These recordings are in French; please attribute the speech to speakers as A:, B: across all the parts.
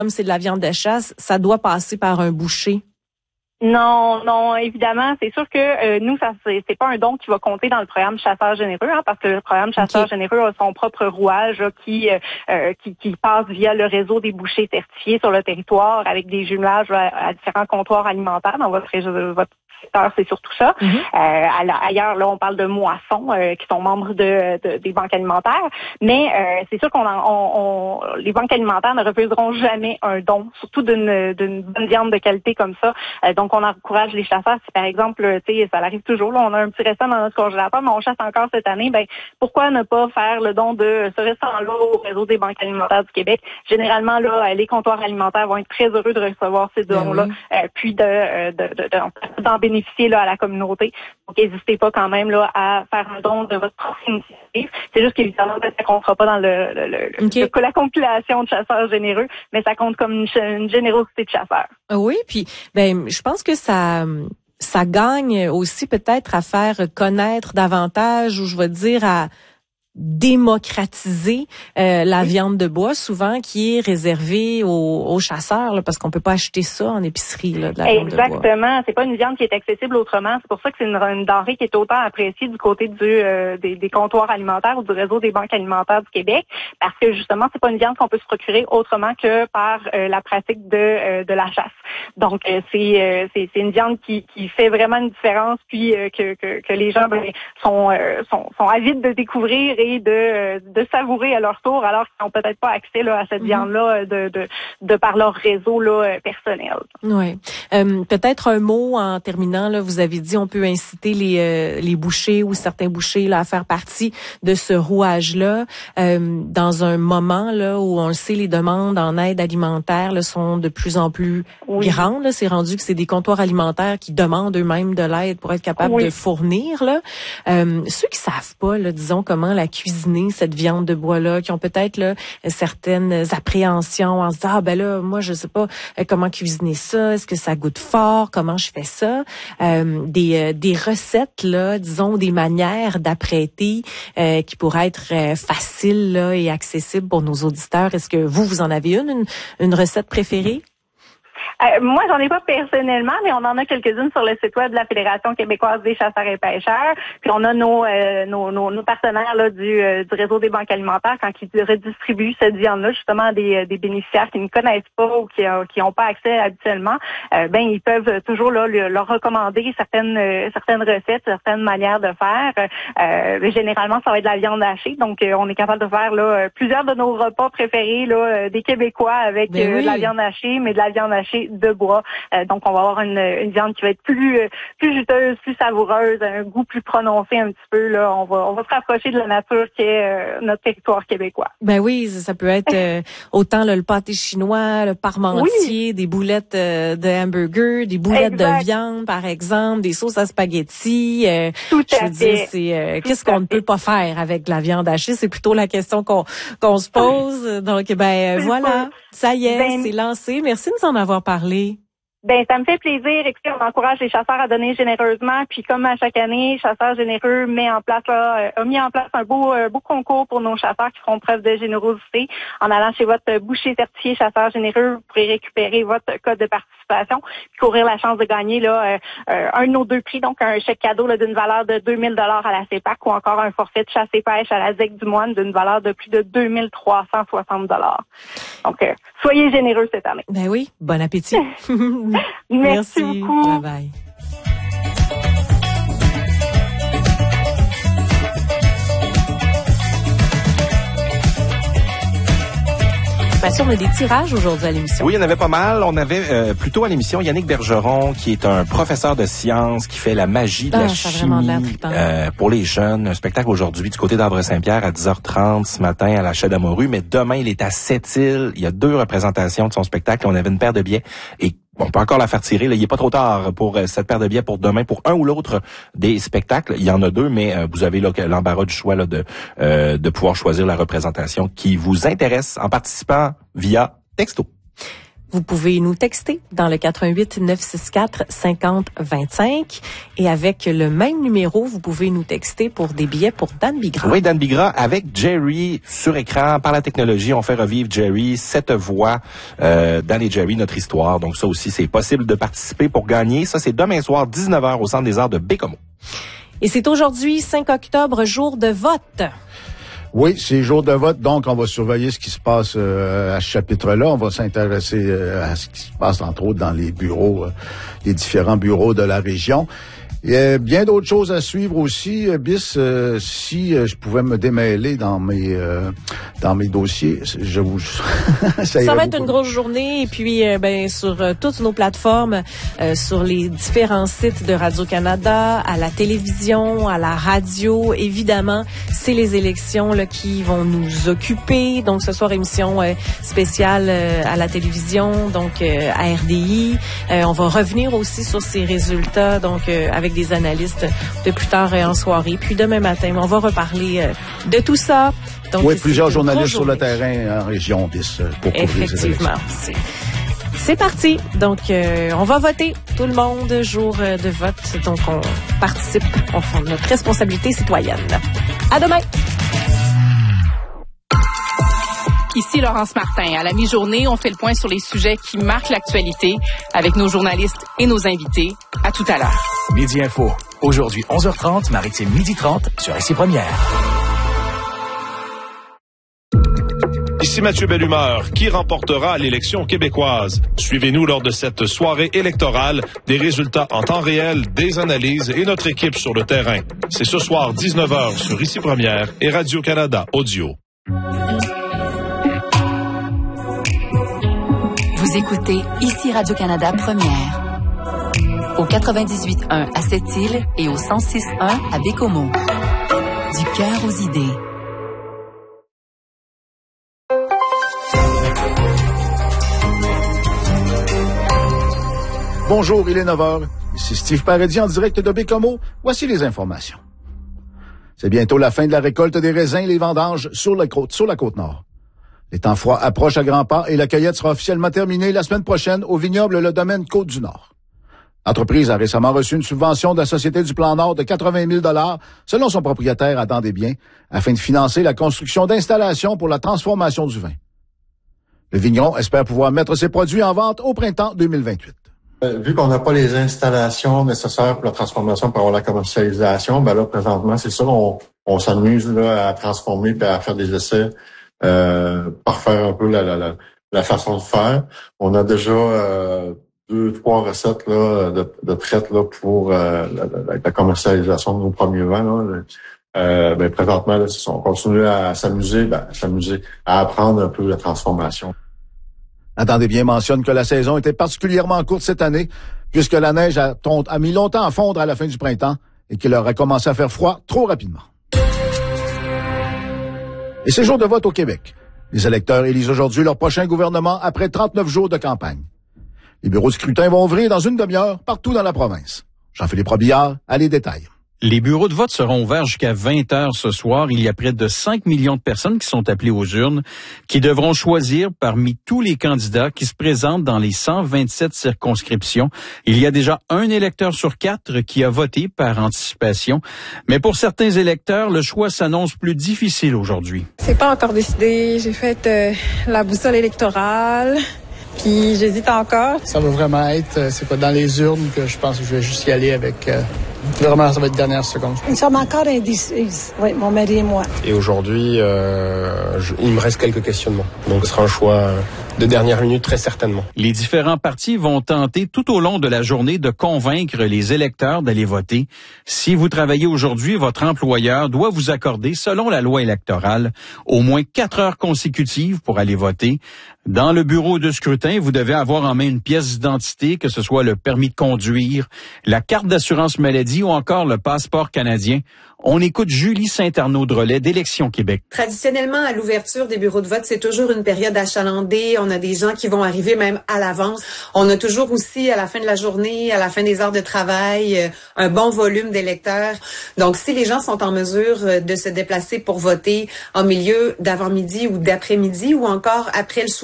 A: comme c'est de la viande de chasse, ça doit passer par un boucher.
B: Non, évidemment, c'est sûr que nous, ça c'est pas un don qui va compter dans le programme Chasseurs généreux, parce que le programme Chasseurs généreux a son propre rouage là, qui passe via le réseau des bouchers certifiés sur le territoire avec des jumelages à différents comptoirs alimentaires dans votre secteur, c'est surtout ça. Ailleurs, là, on parle de moissons qui sont membres des banques alimentaires, mais c'est sûr les banques alimentaires ne refuseront jamais un don, surtout d'une bonne viande de qualité comme ça. Donc, on encourage les chasseurs. Si, par exemple, tu sais, ça arrive toujours, là, on a un petit restant dans notre congélateur, mais on chasse encore cette année, pourquoi ne pas faire le don de ce restant-là au réseau des banques alimentaires du Québec? Généralement, là, les comptoirs alimentaires vont être très heureux de recevoir ces dons-là, puis d'en bénéficier là, à la communauté. Donc, n'hésitez pas quand même là à faire un don de votre propre initiative. C'est juste qu'évidemment, ça ne comptera pas dans la compilation de chasseurs généreux, mais ça compte comme une générosité de chasseurs.
A: Oui, puis je pense que ça gagne aussi peut-être à faire connaître davantage, ou je vais dire à démocratiser la viande de bois, souvent qui est réservée aux chasseurs, là, parce qu'on peut pas acheter ça en épicerie, là, de la viande de bois.
B: Exactement, c'est pas une viande qui est accessible autrement. C'est pour ça que c'est une denrée qui est autant appréciée du côté des comptoirs alimentaires ou du réseau des banques alimentaires du Québec, parce que justement, c'est pas une viande qu'on peut se procurer autrement que par la pratique de la chasse. Donc, c'est une viande qui fait vraiment une différence, puis que les gens sont avides de découvrir et de savourer à leur tour, alors qu'ils n'ont peut-être pas accès là, à cette viande-là de par leur réseau là, personnel.
A: Oui. Peut-être un mot en terminant. Là, vous avez dit on peut inciter les bouchers ou certains bouchers là, à faire partie de ce rouage-là. Dans un moment là où on le sait, les demandes en aide alimentaire là, sont de plus en plus grandes. Là. C'est rendu que c'est des comptoirs alimentaires qui demandent eux-mêmes de l'aide pour être capables de fournir. Là. Ceux qui savent pas, là, disons, comment la cuisiner, cette viande de bois-là, qui ont peut-être là certaines appréhensions en se disant, là, moi, je sais pas comment cuisiner ça, est-ce que ça goûte fort, comment je fais ça, des recettes, là, disons, des manières d'apprêter qui pourraient être faciles là, et accessibles pour nos auditeurs. Est-ce que vous en avez une recette préférée?
B: Moi, j'en ai pas personnellement, mais on en a quelques-unes sur le site web de la Fédération québécoise des chasseurs et pêcheurs. Puis on a nos partenaires là du réseau des banques alimentaires quand ils redistribuent cette viande-là justement à des bénéficiaires qui ne connaissent pas ou qui ont pas accès habituellement. Ils peuvent toujours là leur recommander certaines recettes, certaines manières de faire. Généralement, ça va être de la viande hachée, donc on est capable de faire là plusieurs de nos repas préférés là des Québécois avec de la viande hachée, mais de la viande hachée de bois. Donc, on va avoir une viande qui va être plus juteuse, plus savoureuse, un goût plus prononcé un petit peu. Là, on va se rapprocher de la nature qui est notre territoire québécois.
A: Oui, ça peut être autant le pâté chinois, le parmentier, des boulettes de hamburger, des boulettes de viande, par exemple, des sauces à spaghetti. Je veux dire, c'est qu'est-ce qu'on ne peut pas faire avec de la viande hachée? C'est plutôt la question qu'on se pose. Donc, voilà. Ça y est, c'est lancé. Merci de nous en avoir parlé.
B: Ça me fait plaisir. Écoutez, on encourage les chasseurs à donner généreusement. Puis comme à chaque année, Chasseurs généreux a mis en place un beau concours pour nos chasseurs qui feront preuve de générosité. En allant chez votre boucher certifié Chasseurs généreux, vous pourrez récupérer votre code de participation puis courir la chance de gagner là un de nos deux prix, donc un chèque cadeau là, d'une valeur de 2000 $ à la CEPAC ou encore un forfait de chasse et pêche à la ZEC du Moine d'une valeur de plus de 2360 $. Donc, soyez généreux cette année.
A: Oui, bon appétit.
B: Merci beaucoup.
A: Bye bye. On a des tirages aujourd'hui à l'émission.
C: Oui, il y en avait pas mal. On avait plutôt à l'émission Yannick Bergeron, qui est un professeur de sciences, qui fait la magie de la chimie pour les jeunes. Un spectacle aujourd'hui du côté d'Arbre-Saint-Pierre à 10h30 ce matin à la Chaîne d'Amorue. Mais demain, il est à Sept-Îles. Il y a 2 représentations de son spectacle. On avait une paire de billets et on peut encore la faire tirer. Là, il est pas trop tard pour cette paire de billets pour demain, pour un ou l'autre des spectacles. Il y en a 2, mais vous avez là l'embarras du choix là, de pouvoir choisir la représentation qui vous intéresse en participant via texto.
A: Vous pouvez nous texter dans le 88 964 50 25 et avec le même numéro, vous pouvez nous texter pour des billets pour Dan Bigra.
C: Oui, Dan Bigra avec Jerry sur écran. Par la technologie, on fait revivre Jerry, cette voix Dan et Jerry, notre histoire. Donc ça aussi, c'est possible de participer pour gagner. Ça, c'est demain soir, 19h au Centre des Arts de Bécomo.
A: Et c'est aujourd'hui, 5 octobre, jour de vote.
D: Oui, c'est jour de vote, donc on va surveiller ce qui se passe à ce chapitre-là. On va s'intéresser à ce qui se passe, entre autres, dans les bureaux, les différents bureaux de la région. Il y a bien d'autres choses à suivre aussi, Bis. Si je pouvais me démêler dans mes dossiers, je vous...
A: Ça va être une grosse journée. Et puis, sur toutes nos plateformes, sur les différents sites de Radio-Canada, à la télévision, à la radio, évidemment, c'est les élections là qui vont nous occuper. Donc, ce soir, émission spéciale à la télévision, donc à RDI. On va revenir aussi sur ces résultats, donc avec des analystes de plus tard en soirée. Puis demain matin, on va reparler de tout ça. Donc,
D: oui, plusieurs journalistes sur le terrain en région, Bis, pour couvrir ces élections.
A: Effectivement. C'est parti. Donc, on va voter. Tout le monde, jour de vote. Donc, on participe. On fait notre responsabilité citoyenne. À demain.
E: Ici Laurence Martin. À la mi-journée, on fait le point sur les sujets qui marquent l'actualité avec nos journalistes et nos invités. À tout à l'heure.
F: Midi Info. Aujourd'hui, 11h30, Maritime 12h30 sur Ici Première.
G: Ici Mathieu Bellumeur. Qui remportera l'élection québécoise? Suivez-nous lors de cette soirée électorale, des résultats en temps réel, des analyses et notre équipe sur le terrain. C'est ce soir 19h sur Ici Première et Radio-Canada Audio.
H: Vous écoutez Ici Radio-Canada Première. Au 98.1 à Sept-Îles et au 106.1 à Bécomo. Du cœur aux idées.
D: Bonjour, il est 9h. Ici Steve Paradis en direct de Bécomo. Voici les informations. C'est bientôt la fin de la récolte des raisins et les vendanges sur la côte nord. Les temps froids approchent à grands pas et la cueillette sera officiellement terminée la semaine prochaine au vignoble Le Domaine Côte-du-Nord. L'entreprise a récemment reçu une subvention de la Société du Plan Nord de 80 000 $, selon son propriétaire Adam Desbiens, afin de financer la construction d'installations pour la transformation du vin. Le vigneron espère pouvoir mettre ses produits en vente au printemps 2028.
I: Vu qu'on n'a pas les installations nécessaires pour la transformation, pour avoir la commercialisation, ben là, présentement, c'est ça, on s'amuse là à transformer et à faire des essais, parfaire un peu la façon de faire. On a déjà 2-3 recettes là de traite là pour la commercialisation de nos premiers vins. Là. Présentement, là, on continue à s'amuser, à apprendre un peu la transformation.
D: Adam Desbiens mentionne que la saison était particulièrement courte cette année, puisque la neige a mis longtemps à fondre à la fin du printemps et qu'il aurait commencé à faire froid trop rapidement. Et c'est jour de vote au Québec. Les électeurs élisent aujourd'hui leur prochain gouvernement après 39 jours de campagne. Les bureaux de scrutin vont ouvrir dans une demi-heure partout dans la province. Jean-Philippe Robillard a les détails.
J: Les bureaux de vote seront ouverts jusqu'à 20h ce soir. Il y a près de 5 millions de personnes qui sont appelées aux urnes, qui devront choisir parmi tous les candidats qui se présentent dans les 127 circonscriptions. Il y a déjà un électeur sur 4 qui a voté par anticipation. Mais pour certains électeurs, le choix s'annonce plus difficile aujourd'hui.
K: C'est pas encore décidé. J'ai fait la boussole électorale. Puis j'hésite encore.
L: Ça va vraiment être, c'est pas dans les urnes que je pense que je vais juste y aller avec... Vraiment, ça va être dernière seconde.
M: Nous sommes encore indécises, oui, mon mari et moi.
N: Et aujourd'hui, il me reste quelques questionnements. Donc, ce sera un choix de dernière minute, très certainement.
J: Les différents partis vont tenter tout au long de la journée de convaincre les électeurs d'aller voter. Si vous travaillez aujourd'hui, votre employeur doit vous accorder, selon la loi électorale, au moins 4 heures consécutives pour aller voter. Dans le bureau de scrutin, vous devez avoir en main une pièce d'identité, que ce soit le permis de conduire, la carte d'assurance maladie ou encore le passeport canadien. On écoute Julie Saint-Arnaud-Drolet d'Élections Québec.
O: Traditionnellement, à l'ouverture des bureaux de vote, c'est toujours une période achalandée. On a des gens qui vont arriver même à l'avance. On a toujours aussi, à la fin de la journée, à la fin des heures de travail, un bon volume d'électeurs. Donc, si les gens sont en mesure de se déplacer pour voter en milieu d'avant-midi ou d'après-midi ou encore après le souper,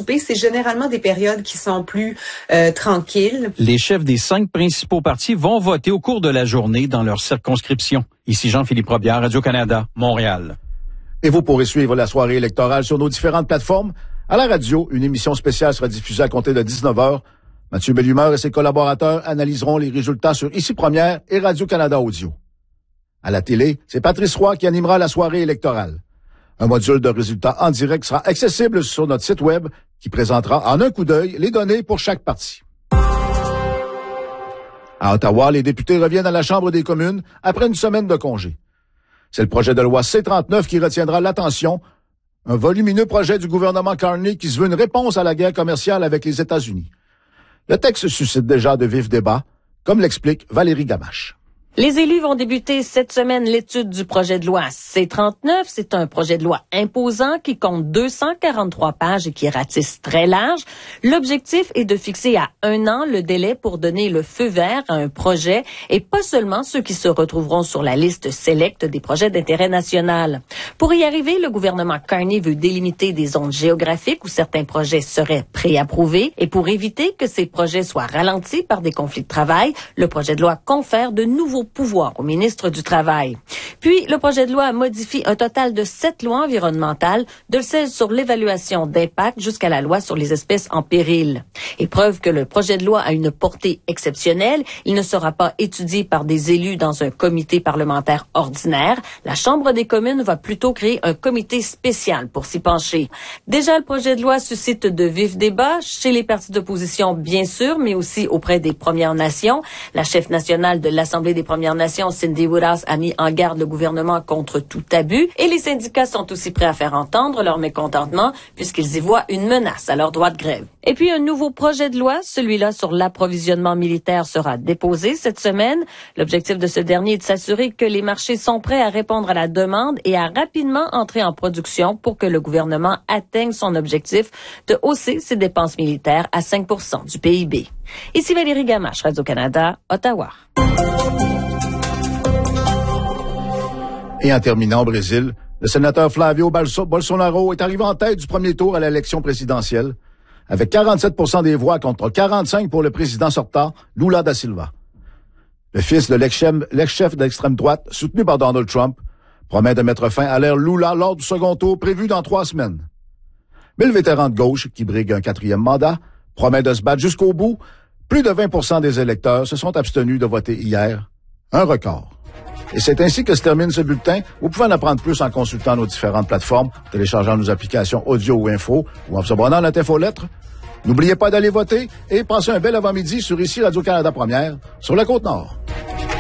O: souper. C'est généralement des périodes qui sont plus tranquilles.
J: Les chefs des 5 principaux partis vont voter au cours de la journée dans leur circonscription. Ici Jean-Philippe Robillard, Radio-Canada, Montréal.
D: Et vous pourrez suivre la soirée électorale sur nos différentes plateformes. À la radio, une émission spéciale sera diffusée à compter de 19h. Mathieu Bellumeur et ses collaborateurs analyseront les résultats sur Ici Première et Radio-Canada Audio. À la télé, c'est Patrice Roy qui animera la soirée électorale. Un module de résultats en direct sera accessible sur notre site web qui présentera en un coup d'œil les données pour chaque parti. À Ottawa, les députés reviennent à la Chambre des communes après une semaine de congé. C'est le projet de loi C-39 qui retiendra l'attention, un volumineux projet du gouvernement Carney qui se veut une réponse à la guerre commerciale avec les États-Unis. Le texte suscite déjà de vifs débats, comme l'explique Valérie Gamache.
P: Les élus vont débuter cette semaine l'étude du projet de loi C-39. C'est un projet de loi imposant qui compte 243 pages et qui ratisse très large. L'objectif est de fixer à 1 an le délai pour donner le feu vert à un projet et pas seulement ceux qui se retrouveront sur la liste sélecte des projets d'intérêt national. Pour y arriver, le gouvernement Carney veut délimiter des zones géographiques où certains projets seraient préapprouvés et pour éviter que ces projets soient ralentis par des conflits de travail, le projet de loi confère de nouveaux pouvoir au ministre du Travail. Puis, le projet de loi modifie un total de 7 lois environnementales, de celles sur l'évaluation d'impact jusqu'à la loi sur les espèces en péril. Et preuve que le projet de loi a une portée exceptionnelle, il ne sera pas étudié par des élus dans un comité parlementaire ordinaire. La Chambre des communes va plutôt créer un comité spécial pour s'y pencher. Déjà, le projet de loi suscite de vifs débats chez les partis d'opposition, bien sûr, mais aussi auprès des Premières Nations. La chef nationale de l'Assemblée des Premières Nations, Cindy Woodhouse, a mis en garde le gouvernement contre tout abus et les syndicats sont aussi prêts à faire entendre leur mécontentement puisqu'ils y voient une menace à leur droit de grève. Et puis un nouveau projet de loi, celui-là sur l'approvisionnement militaire, sera déposé cette semaine. L'objectif de ce dernier est de s'assurer que les marchés sont prêts à répondre à la demande et à rapidement entrer en production pour que le gouvernement atteigne son objectif de hausser ses dépenses militaires à 5% du PIB. Ici Valérie Gamache, Radio-Canada, Ottawa.
D: Et en terminant au Brésil, le sénateur Flávio Bolsonaro est arrivé en tête du premier tour à l'élection présidentielle, avec 47% des voix contre 45% pour le président sortant, Lula da Silva. Le fils de l'ex-chef d'extrême droite, soutenu par Donald Trump, promet de mettre fin à l'ère Lula lors du second tour prévu dans 3 semaines. Mais le vétéran de gauche, qui brigue un 4e mandat, promet de se battre jusqu'au bout. Plus de 20% des électeurs se sont abstenus de voter hier. Un record. Et c'est ainsi que se termine ce bulletin. Vous pouvez en apprendre plus en consultant nos différentes plateformes, téléchargeant nos applications audio ou info, ou en vous abonnant à notre infolettre. N'oubliez pas d'aller voter et passez un bel avant-midi sur ici Radio-Canada Première, sur la Côte-Nord.